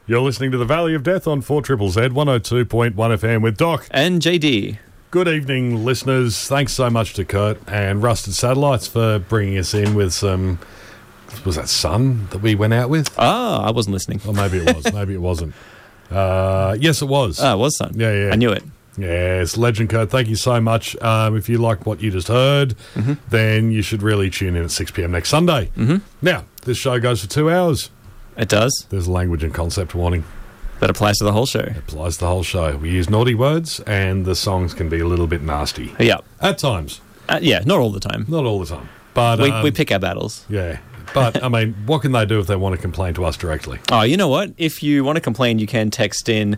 You're listening to The Valley of Death on 4ZZZ 102.1 FM with Doc. And JD. Good evening, listeners. Thanks so much to Kurt and Rusted Satellites for bringing us in with some... Was that Sun that we went out with? Ah, I wasn't listening. Or maybe it was. Maybe it wasn't. Yes, it was. Ah, it was Sun. Yeah. I knew it. Yes, Legend Kurt, thank you so much. If you like what you just heard, then you should really tune in at 6 p.m. next Sunday. Now, this show goes for 2 hours. It does. There's a language and concept warning. That applies to the whole show. It applies to the whole show. We use naughty words, and the songs can be a little bit nasty. Yeah. At times. Yeah, not all the time. Not all the time. But we pick our battles. Yeah. But, I mean, what can they do if they want to complain to us directly? Oh, you know what? If you want to complain, you can text in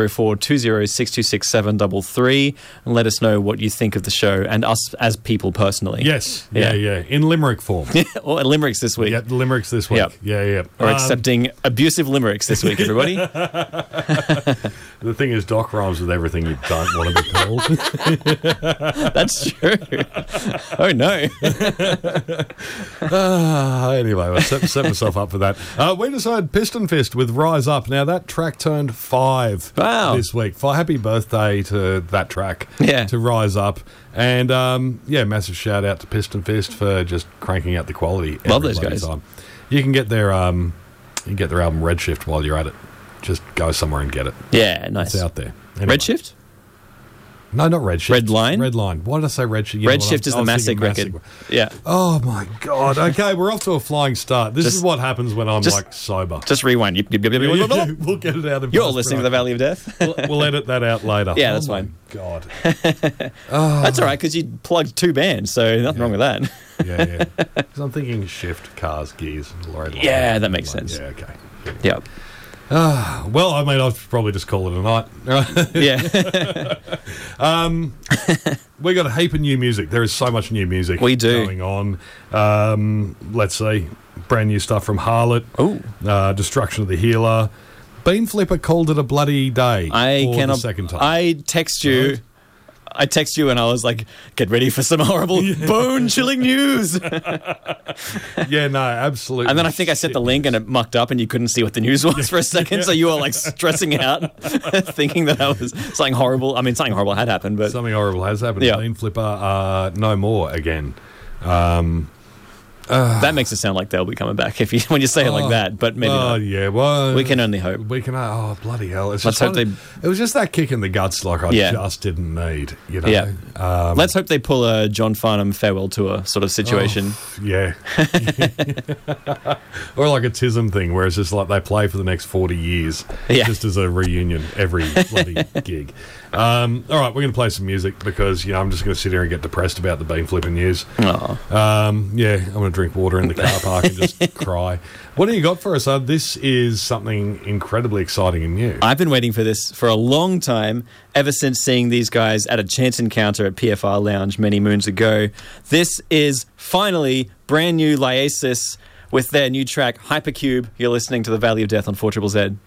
0420626733 and let us know what you think of the show and us as people personally. Yes. Yeah. In limerick form. Or limericks this week. Yeah, limericks this week. Yep. Yeah. Or accepting abusive limericks this week, everybody. The thing is, Doc rhymes with everything you don't want to be called. That's true. Oh, no. Anyway, I set myself up for that. We decided Piston Fist with Rise Up. Now, that track turned 5 this week. Happy birthday to that track, to Rise Up. And, massive shout out to Piston Fist for just cranking out the quality. Love those guys. Time. You can get their album Redshift while you're at it. Just go somewhere and get it. Yeah, nice. It's out there. Anyway. Redshift? No, not Redshift. Red Line? Red Line. Why did I say Redshift? Redshift is the Massic record. Yeah. Oh, my God. Okay, we're off to a flying start. This is what happens when I'm, sober. Just rewind. We'll get it out of You're listening to The Valley of Death? We'll edit that out later. Yeah, that's fine. God. That's all right, because you plugged 2 bands, so nothing wrong with that. Yeah. Because I'm thinking shift, cars, gears. Yeah, that makes sense. Yeah, okay. Yeah. Well, I mean, I'll probably just call it a night. Yeah. We got a heap of new music. There is so much new music going on. Let's see. Brand new stuff from Harlot. Destruction of the Healer. Bean Flipper called it a bloody day the second time. I text you and I was like, get ready for some horrible bone-chilling news. Yeah, no, absolutely. And then I think I sent the link and it mucked up and you couldn't see what the news was for a second, so you were like stressing out, thinking that I was something horrible. I mean, something horrible had happened, but... Something horrible has happened. Yeah. Bean Flipper, no more again. That makes it sound like they'll be coming back when you say it like that, but maybe not. Yeah, well... We can only hope. Bloody hell. Let's hope it was just that kick in the guts like I just didn't need, you know? Yeah. Let's hope they pull a John Farnham farewell tour sort of situation. Yeah. Or like a TISM thing where it's just like they play for the next 40 years just as a reunion every bloody gig. All right, we're going to play some music because, I'm just going to sit here and get depressed about the bean flipping news. I'm going to drink water in the car park and just cry. What do you got for us? This is something incredibly exciting and new. I've been waiting for this for a long time, ever since seeing these guys at a chance encounter at PFR Lounge many moons ago. This is finally brand new Liasis with their new track, Hypercube. You're listening to The Valley of Death on 4ZZZ.